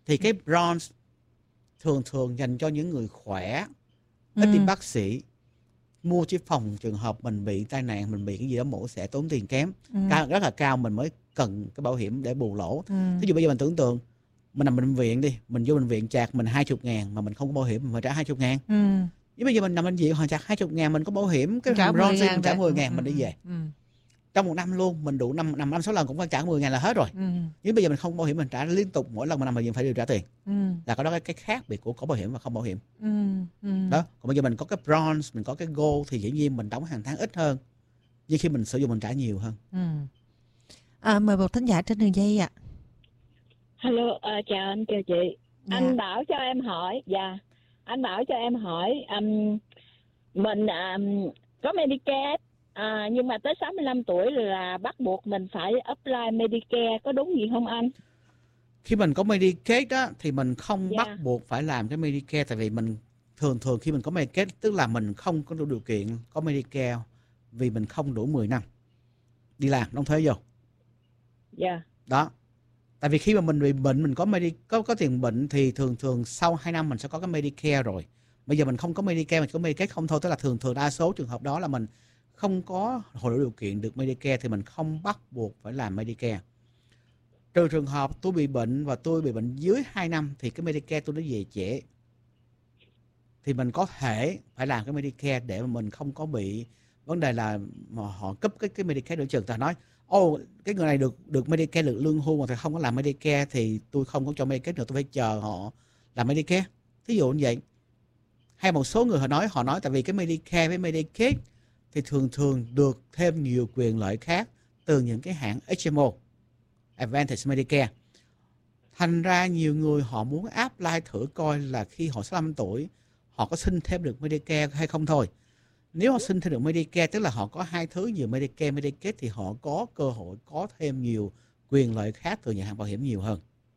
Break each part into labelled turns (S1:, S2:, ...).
S1: Thì cái bronze thường dành cho những người khỏe, ít đi bác sĩ, mua chỉ phòng trường hợp mình bị tai nạn, mình bị cái gì đó mổ xẻ tốn tiền kém, rất là cao, mình mới cần cái bảo hiểm để bù lỗ. Thí dụ bây giờ mình tưởng tượng mình nằm bệnh viện đi, mình vô bệnh viện chạc mình 20.000 mà mình không có bảo hiểm, mình phải trả 20.000. Nếu bây giờ mình nằm bệnh viện họ chạc 20.000, mình có bảo hiểm, cái
S2: trả 10.000
S1: mình trả 10.000 mình đi về. Trong một năm luôn, mình đủ năm 6 lần cũng phải trả 10.000 là hết rồi. Nhưng bây giờ mình không bảo hiểm, mình trả liên tục, mỗi lần mình nằm bệnh viện phải điều trả tiền. Là có đó cái khác biệt của có bảo hiểm và không bảo hiểm. Đó, còn bây giờ mình có cái bronze, mình có cái gold thì dĩ nhiên mình đóng hàng tháng ít hơn, nhưng khi mình sử dụng mình trả nhiều hơn.
S2: Mời một thính giả trên đường dây ạ.
S3: Hello, chào anh, chào chị.
S2: Dạ.
S3: Anh bảo cho em hỏi, mình có Medicare, nhưng mà tới 65 tuổi là bắt buộc mình phải apply Medicare, có đúng gì không anh?
S1: Khi mình có Medicaid đó thì mình không bắt buộc phải làm cái Medicare, tại vì mình thường khi mình có Medicaid tức là mình không có đủ điều kiện có Medicare vì mình không đủ 10 năm đi làm đóng thuế vô. Đó. Tại vì khi mà mình bị bệnh, mình có tiền bệnh thì thường sau 2 năm mình sẽ có cái Medicare rồi. Bây giờ mình không có Medicare, mình có Medicaid không thôi, tức là thường đa số trường hợp đó là mình không có đủ điều kiện được Medicare thì mình không bắt buộc phải làm Medicare. Trừ trường hợp tôi bị bệnh và tôi bị bệnh dưới 2 năm thì cái Medicare tôi nó về trễ. Thì mình có thể phải làm cái Medicare để mà mình không có bị vấn đề là mà họ cấp cái Medicare nữa chừng. Ta nói, cái người này được Medicare, được lương hưu mà thầy không có làm Medicare thì tôi không có cho Medicare nữa, tôi phải chờ họ làm Medicare. Thí dụ như vậy. Hay một số người họ nói tại vì cái Medicare với Medicaid thì thường được thêm nhiều quyền lợi khác từ những cái hãng HMO, Advantage Medicare. Thành ra nhiều người họ muốn apply thử coi là khi họ 65 tuổi họ có xin thêm được Medicare hay không thôi. Nếu họ xin thêm được Medicare tức là họ có hai thứ, nhiều Medicare, Medicaid thì họ có cơ hội có thêm nhiều quyền lợi khác từ nhà hàng bảo hiểm nhiều hơn.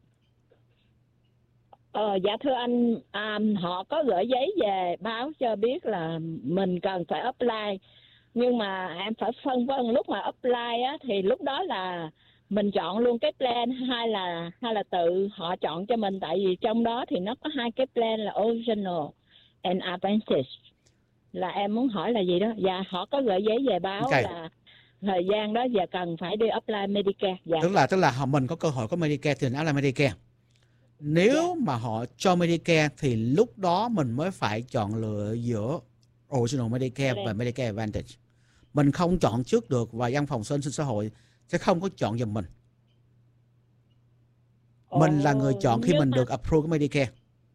S3: Dạ thưa anh, họ có gửi giấy về báo cho biết là mình cần phải apply, nhưng mà em phải phân vân lúc mà apply á, thì lúc đó là mình chọn luôn cái plan hay là tự họ chọn cho mình, tại vì trong đó thì nó có hai cái plan là original and advantage. Là em muốn hỏi là gì đó. Dạ, họ có gửi giấy về báo là thời gian đó giờ cần phải đi apply Medicare. Dạ.
S1: Tức là mình có cơ hội có Medicare thì mình apply Medicare. Nếu mà họ cho Medicare thì lúc đó mình mới phải chọn lựa giữa Original Medicare và Medicare Advantage. Mình không chọn trước được và văn phòng an sinh xã hội sẽ không có chọn giùm mình. Mình là người chọn khi mình được approve cái Medicare.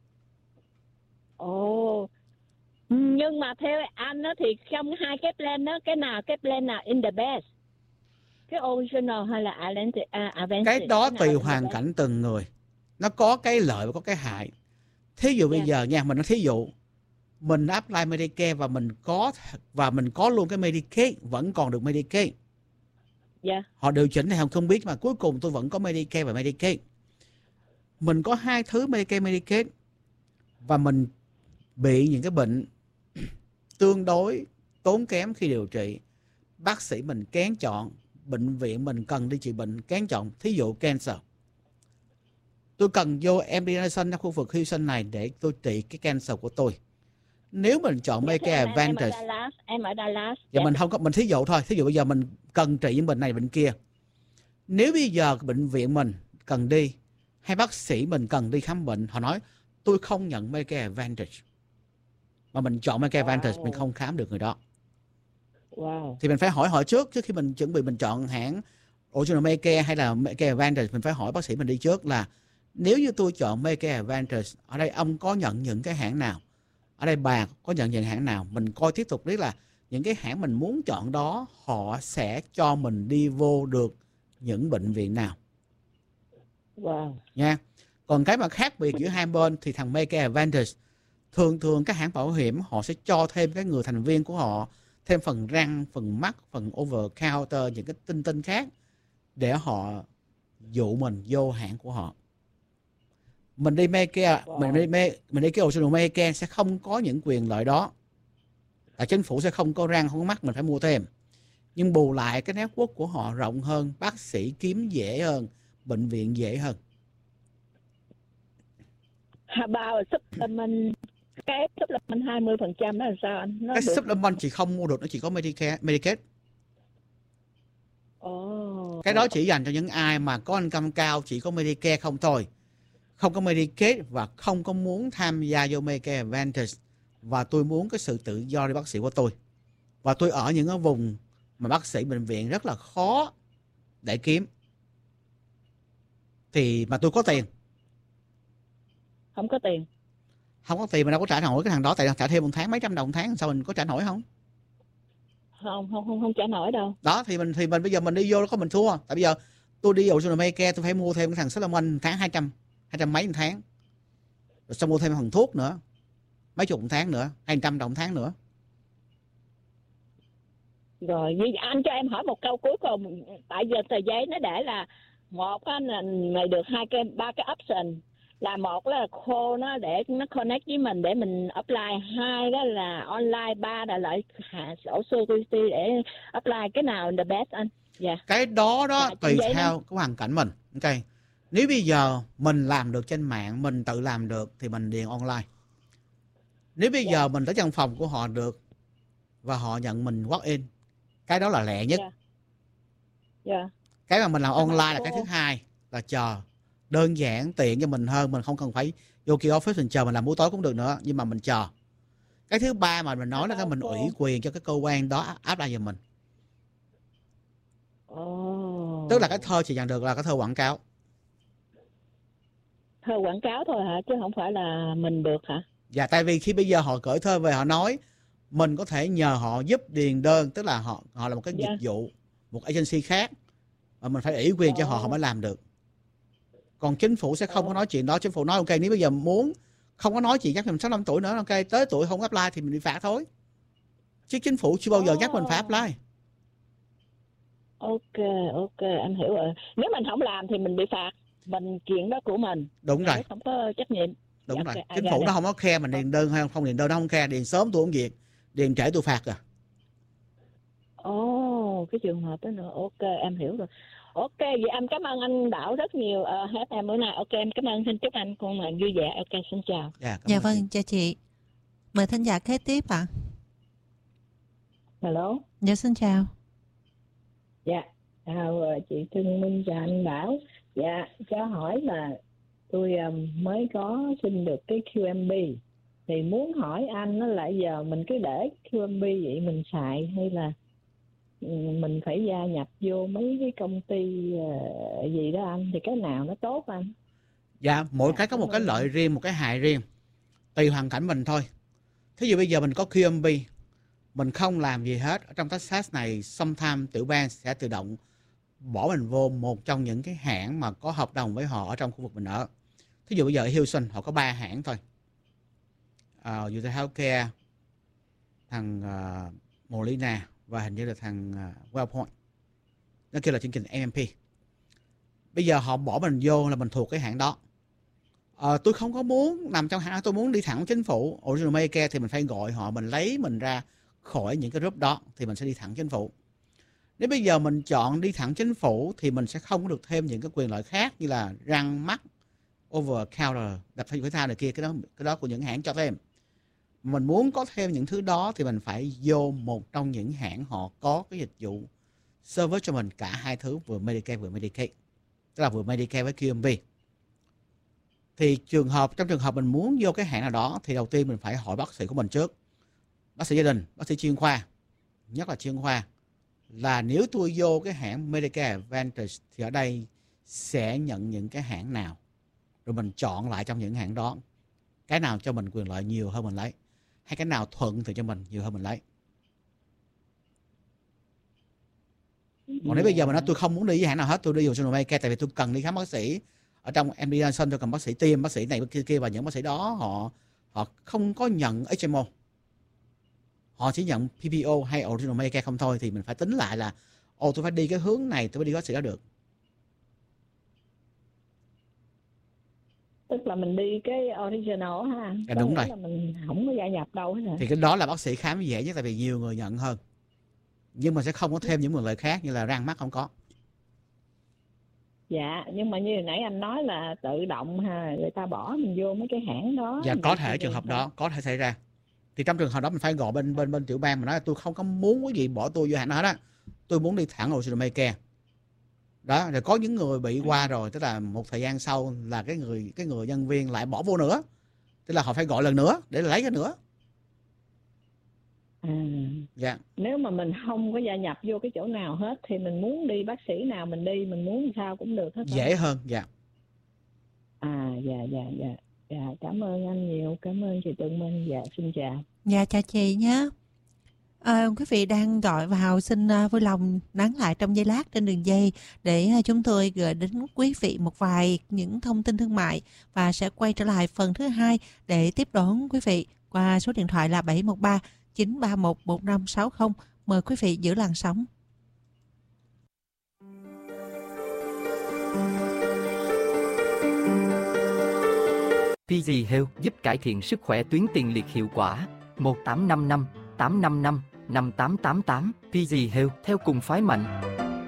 S3: Nhưng mà theo anh đó thì trong hai cái plan đó, cái plan nào in the best? Cái original hay là advantage?
S1: Cái đó tùy hoàn cảnh từng người. Nó có cái lợi và có cái hại. Thí dụ bây giờ nha, mình nói thí dụ mình apply Medicare và mình có luôn cái Medicaid, vẫn còn được Medicaid. Họ điều chỉnh hay không biết, mà cuối cùng tôi vẫn có Medicare và Medicaid. Mình có hai thứ Medicare, Medicaid và mình bị những cái bệnh tương đối tốn kém khi điều trị, bác sĩ mình kén chọn, bệnh viện mình cần đi trị bệnh kén chọn, thí dụ cancer. Tôi cần vô MD Anderson ở khu vực Houston này để tôi trị cái cancer của tôi. Nếu mình chọn Medicare Advantage,
S3: em ở Dallas.
S1: Và mình không có, mình thí dụ thôi, thí dụ bây giờ mình cần trị những bệnh này bệnh kia. Nếu bây giờ bệnh viện mình cần đi hay bác sĩ mình cần đi khám bệnh, họ nói tôi không nhận Medicare Advantage, mà mình chọn Medicare Advantage, mình không khám được người đó. Thì mình phải hỏi họ trước khi mình chuẩn bị mình chọn hãng Original Medicare hay là Medicare Advantage. Mình phải hỏi bác sĩ mình đi trước là nếu như tôi chọn Medicare Advantage, ở đây ông có nhận những cái hãng nào, ở đây bà có nhận những hãng nào. Mình coi tiếp tục biết là những cái hãng mình muốn chọn đó họ sẽ cho mình đi vô được những bệnh viện nào. Nha. Còn cái mà khác biệt giữa hai bên thì thằng Medicare Advantage thường các hãng bảo hiểm họ sẽ cho thêm cái người thành viên của họ thêm phần răng, phần mắt, phần over counter, những cái tinh khác để họ dụ mình vô hãng của họ. Mình đi Medicare, mình đi cái Original Medicare sẽ không có những quyền lợi đó. Tại chính phủ sẽ không có răng, không có mắt, mình phải mua thêm. Nhưng bù lại cái network của họ rộng hơn, bác sĩ kiếm dễ hơn, bệnh viện dễ hơn.
S3: Bao supplement, cái supplement 20% đó là sao anh? Nó
S1: Cái
S3: được.
S1: supplement chị không mua được, nó chỉ có Medicare, Medicaid.
S3: Ồ.
S1: Cái đó chỉ dành cho những ai mà có income cao, chỉ có Medicare không thôi. Không có Medicaid và không có muốn tham gia vô Medicare Advantage. Và tôi muốn cái sự tự do để bác sĩ của tôi. Và tôi ở những cái vùng mà bác sĩ bệnh viện rất là khó để kiếm. Thì mà tôi có tiền.
S3: Không có tiền.
S1: Không có tiền mà đâu có trả nổi cái thằng đó. Tại trả thêm một tháng mấy trăm đồng một tháng, sao mình có trả nổi không?
S3: Không trả nổi đâu.
S1: Đó thì mình bây giờ mình đi vô có mình thua. Tại bây giờ tôi đi vô Medicare tôi phải mua thêm cái thằng Solomon tháng 200 mấy một tháng. Rồi xong mua thêm thằng thuốc nữa. Mấy chục một tháng nữa, 200 đồng một tháng nữa.
S3: Rồi anh cho em hỏi một câu cuối cùng. Tại giờ tờ giấy nó để là một á, là mày được ba cái option. Là một là call nó để nó connect với mình để mình apply, hai đó là online, ba là lại sổ security để apply. Cái nào the best anh? Dạ.
S1: Cái đó tùy theo
S3: đó.
S1: cái hoàn cảnh mình. Ok. Nếu bây giờ mình làm được trên mạng, mình tự làm được thì mình điền online. Nếu bây giờ mình tới văn phòng của họ được và họ nhận mình walk in, cái đó là lẹ nhất. Cái mà mình làm online là cái thứ hai, là chờ. Đơn giản, tiện cho mình hơn, mình không cần phải vô kia office mình chờ, mình làm buổi tối cũng được nữa, nhưng mà mình chờ. Cái thứ ba mà mình nói là cái mình ủy quyền cho cái cơ quan đó áp lại giùm mình. Tức là cái thơ chị nhận được là cái thơ quảng cáo.
S3: Thơ quảng cáo thôi hả? Chứ không phải là mình được hả?
S1: Dạ, tại vì khi bây giờ họ gửi thơ về, họ nói mình có thể nhờ họ giúp điền đơn. Tức là họ là một cái dịch vụ, một agency khác, và mình phải ủy quyền cho họ mới làm được. Còn chính phủ sẽ không có nói chuyện đó. Chính phủ nói ok, nếu bây giờ muốn không có nói chuyện nhắc mình 65 tuổi nữa, ok, tới tuổi không apply thì mình bị phạt thôi. Chứ chính phủ chưa bao giờ nhắc mình phải apply.
S3: Ok, anh hiểu rồi. Nếu mình không làm thì mình bị phạt. Mình chuyện đó của mình.
S1: Đúng rồi.
S3: Không có trách nhiệm.
S1: Đúng rồi. Chính phủ nó không có khe mình điền đơn hay không điền đơn, nó không khe. Điền sớm tôi không việc, điền trễ tôi phạt à.
S3: Cái trường hợp đó nữa. Ok, em hiểu rồi. Ok, vậy em cảm ơn anh Đảo rất nhiều. Hết em bữa nay. Ok, em cảm ơn. Xin chúc anh con là vui vẻ. Ok, xin chào.
S2: Dạ vâng, chào chị. Mời thính giả kế tiếp ạ.
S3: Hello.
S2: Dạ, xin chào.
S3: Dạ, chào chị Trân Minh và anh Bảo. Dạ, cho hỏi là tôi mới có xin được cái QMB. Thì muốn hỏi anh nó là giờ mình cứ để QMB vậy mình xài, hay là mình phải gia nhập vô mấy cái công ty gì đó anh? Thì cái nào nó tốt anh?
S1: Dạ, mỗi cái có một cái lợi riêng, một cái hại riêng. Tùy hoàn cảnh mình thôi. Thí dụ bây giờ mình có QMB, mình không làm gì hết. Ở trong Texas này, sometime tiểu bang sẽ tự động bỏ mình vô một trong những cái hãng mà có hợp đồng với họ ở trong khu vực mình ở. Thí dụ bây giờ ở Houston, họ có 3 hãng thôi. Utah Healthcare, thằng Molina và hình như là thằng WellPoint. Nó kêu là chương trình MMP. Bây giờ họ bỏ mình vô là mình thuộc cái hãng đó. Tôi không có muốn nằm trong hãng, tôi muốn đi thẳng chính phủ Original Medicare thì mình phải gọi họ, mình lấy mình ra khỏi những cái group đó thì mình sẽ đi thẳng chính phủ. Nếu bây giờ mình chọn đi thẳng chính phủ thì mình sẽ không có được thêm những cái quyền lợi khác như là răng mắt, over counter, đập thể thao này kia, cái đó của những hãng cho thêm. Mình muốn có thêm những thứ đó thì mình phải vô một trong những hãng họ có cái dịch vụ service cho mình cả hai thứ, vừa Medicare vừa Medicaid, tức là vừa Medicare với QMB. Thì trong trường hợp mình muốn vô cái hãng nào đó thì đầu tiên mình phải hỏi bác sĩ của mình trước, bác sĩ gia đình, bác sĩ chuyên khoa, nhất là chuyên khoa, là nếu tôi vô cái hãng Medicare Advantage thì ở đây sẽ nhận những cái hãng nào, rồi mình chọn lại trong những hãng đó cái nào cho mình quyền lợi nhiều hơn mình lấy, hay cái nào thuận thì cho mình nhiều hơn mình lấy. Còn nếu bây giờ mình nói tôi không muốn đi với hãng nào hết, tôi đi vào Medicare tại vì tôi cần đi khám bác sĩ ở trong MD Johnson, tôi cần bác sĩ tim, bác sĩ này bác sĩ kia, và những bác sĩ đó họ không có nhận HMO, họ chỉ nhận PPO hay Original Medicare không thôi, thì mình phải tính lại là tôi phải đi cái hướng này tôi mới đi bác sĩ đó được.
S3: Tức là mình đi cái original ha.
S1: Đúng rồi.
S3: Là mình không có gia nhập đâu hết.
S1: Thì cái đó là bác sĩ khám dễ nhất tại vì nhiều người nhận hơn. Nhưng mà sẽ không có thêm những quyền lợi khác như là răng mắt không có.
S3: Dạ, nhưng mà như hồi nãy anh nói là tự động ha, người ta bỏ mình vô mấy cái hãng đó.
S1: Dạ,
S3: Vậy
S1: có
S3: thì
S1: thể trường
S3: vì
S1: hợp
S3: sao?
S1: đó có thể xảy ra. Thì trong trường hợp đó mình phải gọi bên tiểu bang mà nói là tôi không có muốn quý vị bỏ tôi vô hãng đó hết á, tôi muốn đi thẳng Ocean Medicare. Đó, rồi có những người bị qua rồi, tức là một thời gian sau là cái người nhân viên lại bỏ vô nữa, tức là họ phải gọi lần nữa để lấy cái nữa. Dạ.
S3: Nếu mà mình không có gia nhập vô cái chỗ nào hết thì mình muốn đi bác sĩ nào mình đi, mình muốn sao cũng được hết.
S1: Dễ hơn. Dạ.
S3: Dạ, cảm ơn anh nhiều, cảm ơn chị Tường Minh. Dạ, xin chào.
S2: Dạ, chào chị nhé. Quý vị đang gọi vào, xin vui lòng nán lại trong giây lát trên đường dây để chúng tôi gửi đến quý vị một vài những thông tin thương mại và sẽ quay trở lại phần thứ hai để tiếp đón quý vị qua số điện thoại là 713 931 1560. Mời quý vị giữ làn sóng.
S4: PG Health giúp cải thiện sức khỏe tuyến tiền liệt hiệu quả. 1855 855 5888. PG Health theo cùng phái mạnh.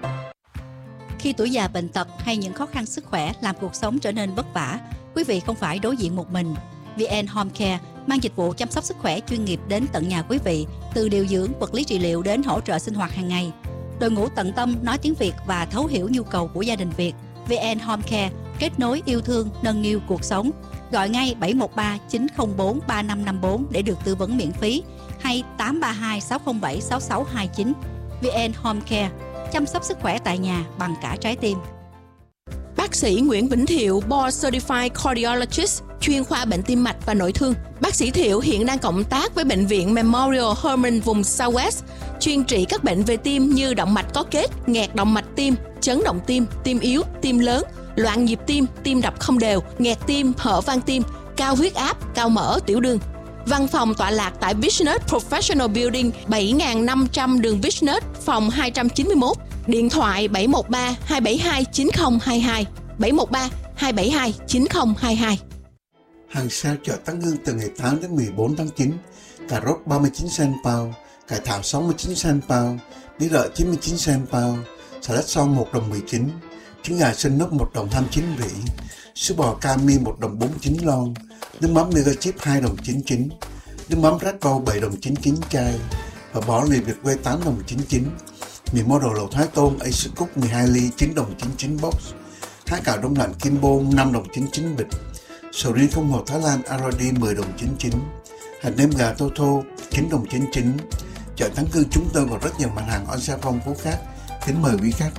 S5: Khi tuổi già bệnh tật hay những khó khăn sức khỏe làm cuộc sống trở nên vất vả, quý vị không phải đối diện một mình. VN Home Care mang dịch vụ chăm sóc sức khỏe chuyên nghiệp đến tận nhà quý vị, từ điều dưỡng, vật lý trị liệu đến hỗ trợ sinh hoạt hàng ngày. Đội ngũ tận tâm nói tiếng Việt và thấu hiểu nhu cầu của gia đình Việt. VN Home Care kết nối yêu thương, nâng niu cuộc sống. Gọi ngay 713 904 3554 để được tư vấn miễn phí, hay 832 607 6629. VN Home Care chăm sóc sức khỏe tại nhà bằng cả trái tim.
S6: Bác sĩ Nguyễn Vĩnh Thiệu, Board Certified Cardiologist, chuyên khoa bệnh tim mạch và nội thương. Bác sĩ Thiệu hiện đang cộng tác với Bệnh viện Memorial Hermann vùng Southwest, chuyên trị các bệnh về tim như động mạch có kết, nghẹt động mạch tim, chấn động tim, tim yếu, tim lớn, loạn nhịp tim, tim đập không đều, nghẹt tim, hở van tim, cao huyết áp, cao mỡ, tiểu đường. Văn phòng tọa lạc tại Business Professional Building 7500 đường Business, phòng 291. Điện thoại 713 272 9022, 713 272 9022.
S7: Hàng sale chợ Tăng Hưng từ ngày 8 đến 14 tháng 9. Cà rốt 39 cent pound, cải thảo 69 cent pound, bí đợi 99 cent pound, xà lách son 1 đồng 19, trứng gà xinh nóc 1 đồng 29 rỉ, sữa bò Cami 1 đồng 49 lon, nước mắm Mega Chip 2 đồng 99, nước mắm Red Bull 7 đồng 99 chai, và bò lì Việt quê 8 đồng 99, mì mô đồ lẩu Thái Tôn Ace Cook 12 ly 9 đồng 99 box, há cào đông lạnh Kim Bôn 5 đồng 99 bịch, sầu riêng không hồ Thái Lan Aradi 10 đồng 99, hạt nêm gà Toto 9 đồng 99. Chợ Thắng Cư chúng tôi còn rất nhiều mặt hàng on sale phong phú khác. Kính mời quý khách.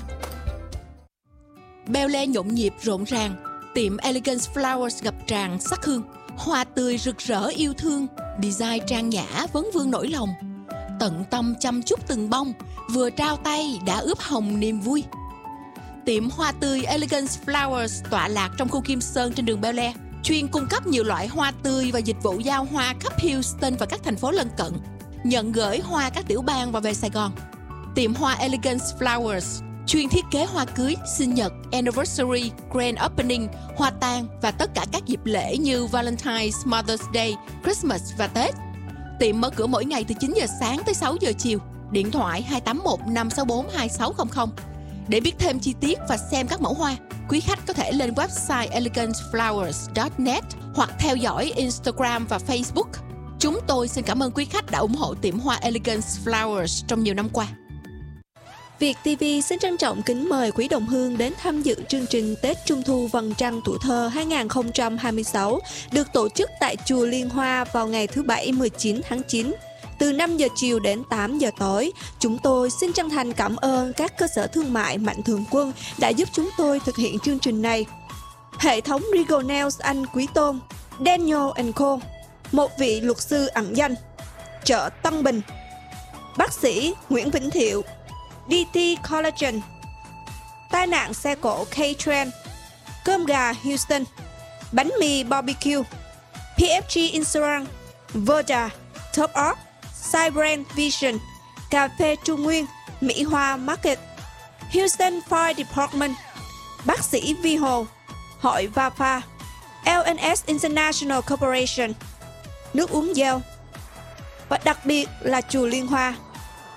S6: Beo le nhộn nhịp rộn ràng, tiệm Elegance Flowers ngập tràn sắc hương, hoa tươi rực rỡ yêu thương, design trang nhã vấn vương nỗi lòng, tận tâm chăm chút từng bông, vừa trao tay đã ướp hồng niềm vui. Tiệm hoa tươi Elegance Flowers tọa lạc trong khu Kim Sơn trên đường Beo Le, chuyên cung cấp nhiều loại hoa tươi và dịch vụ giao hoa khắp Houston và các thành phố lân cận, nhận gửi hoa các tiểu bang và về Sài Gòn. Tiệm hoa Elegance Flowers chuyên thiết kế hoa cưới, sinh nhật, anniversary, grand opening, hoa tang và tất cả các dịp lễ như Valentine's, Mother's Day, Christmas và Tết. Tiệm mở cửa mỗi ngày từ 9 giờ sáng tới 6 giờ chiều. Điện thoại 281 564 2600. Để biết thêm chi tiết và xem các mẫu hoa, quý khách có thể lên website eleganceflowers.net hoặc theo dõi Instagram và Facebook. Chúng tôi xin cảm ơn quý khách đã ủng hộ tiệm hoa Elegance Flowers trong nhiều năm qua.
S8: Việt TV xin trân trọng kính mời quý đồng hương đến tham dự chương trình Tết Trung Thu Vầng Trăng Tuổi Thơ 2026 được tổ chức tại Chùa Liên Hoa vào ngày thứ Bảy 19 tháng 9. Từ 5 giờ chiều đến 8 giờ tối, chúng tôi xin chân thành cảm ơn các cơ sở thương mại Mạnh Thường Quân đã giúp chúng tôi thực hiện chương trình này. Hệ thống Regal Nails Anh Quý Tôn, Daniel & Co, một vị luật sư ẩn danh, chợ Tân Bình, bác sĩ Nguyễn Vĩnh Thiệu, DT Collagen, tai nạn xe cộ K-Trend, cơm gà Houston, bánh mì barbecue, PFG Insurance, Verda, Top Up, Cybrand Vision, cà phê Trung Nguyên, Mỹ Hoa Market, Houston Fire Department, bác sĩ Vi Hồ, Hội Vafa, LNS International Corporation, nước uống gel và đặc biệt là Chùa Liên Hoa.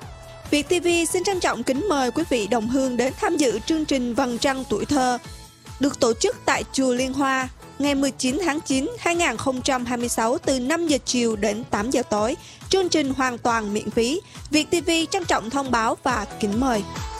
S8: Việt TV xin trân trọng kính mời quý vị đồng hương đến tham dự chương trình Vầng Trăng Tuổi Thơ được tổ chức tại Chùa Liên Hoa ngày 19 tháng 9 2026 từ 5 giờ chiều đến 8 giờ tối. Chương trình hoàn toàn miễn phí. Việt TV trân trọng thông báo và kính mời.